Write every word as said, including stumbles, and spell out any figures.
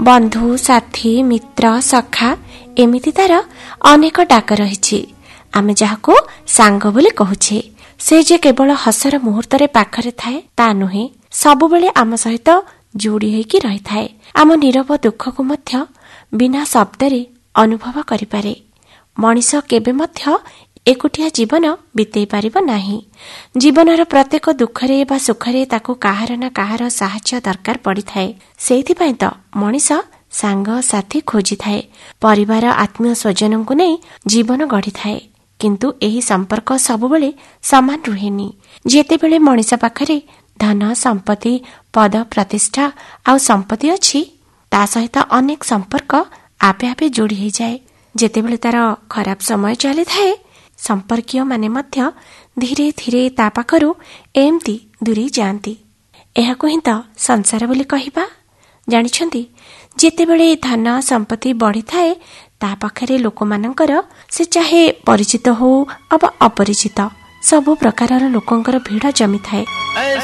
ବନ୍ଧୁ, ସାଥୀ, ମିତ୍ର, ସଖା ଏମିତି ତାର ଅନେକ ଡାକ ରହିଛି। ଆମେ ଯାହାକୁ ସାଙ୍ଗ ବୋଲି କହୁଛେ, ସେ ଯେ କେବଳ ହସର ମୁହୂର୍ତ୍ତରେ ପାଖରେ ଥାଏ ତା ନୁହେଁ, ସବୁବେଳେ ଆମ ସହିତ ଯୋଡ଼ି ହୋଇକି ରହିଥାଏ। ଆମ ନୀରବ ଦୁଃଖକୁ ମଧ୍ୟ ବିନା ଶବ୍ଦରେ ଅନୁଭବ କରିପାରେ। ମଣିଷ କେବେ ମଧ୍ୟ ଏକୁଟିଆ ଜୀବନ ବିତେଇ ପାରିବ ନାହିଁ। ଜୀବନର ପ୍ରତ୍ୟେକ ଦୁଃଖରେ ବା ସୁଖରେ ତାକୁ କାହାର ନା କାହାର ସାହାଯ୍ୟ ଦରକାର ପଡ଼ିଥାଏ। ସେଇଥିପାଇଁ ତ ମଣିଷ ସାଙ୍ଗ ସାଥୀ ଖୋଜିଥାଏ, ପରିବାର ଆତ୍ମୀୟ ସ୍ୱଜନଙ୍କୁ ନେଇ ଜୀବନ ଗଢ଼ିଥାଏ। କିନ୍ତୁ ଏହି ସମ୍ପର୍କ ସବୁବେଳେ ସମାନ ରୁହେନି। ଯେତେବେଳେ ମଣିଷ ପାଖରେ ଧନ, ସମ୍ପତ୍ତି, ପଦ, ପ୍ରତିଷ୍ଠା ଆଉ ସମ୍ପତ୍ତି ଅଛି, ତା ସହିତ ଅନେକ ସମ୍ପର୍କ ଆପେ ଆପେ ଯୋଡ଼ି ହୋଇଯାଏ। ଯେତେବେଳେ ତାର ଖରାପ ସମୟ ଚାଲିଥାଏ, ସମ୍ପର୍କୀୟ ମାନେ ମଧ୍ୟ ଧୀରେ ଧୀରେ ତା ପାଖରୁ ଏମିତି ଦୂରେଇ ଯାଆନ୍ତି। ଏହାକୁ ହିଁ ତ ସଂସାର ବୋଲି କହିବା। ଜାଣିଛନ୍ତି, ଯେତେବେଳେ ଧନ ସମ୍ପତ୍ତି ବଢ଼ିଥାଏ, ତା ପାଖରେ ଲୋକମାନଙ୍କର, ସେ ଚାହେ ପରିଚିତ ହଉ ଅବା ଅପରିଚିତ, ସବୁ ପ୍ରକାରର ଲୋକଙ୍କର ଭିଡ଼ ଜମିଥାଏ।